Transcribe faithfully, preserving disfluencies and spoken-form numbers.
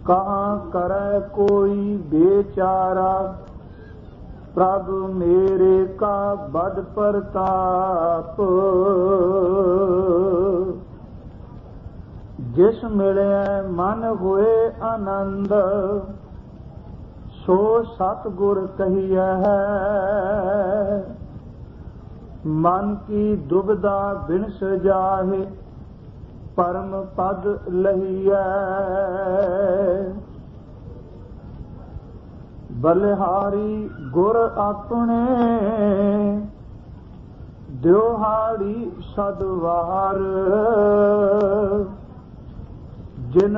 कहाँ करे कोई बेचारा, प्रभ मेरे का बड़ प्रताप। जिस मिले मन हुए आनंद, सो सतगुर कहिए है। मन की दुविधा बिनस जाहे, परम पद लहिए। बलिहारी गुर अपने, दिहाड़ी सदवार। जिन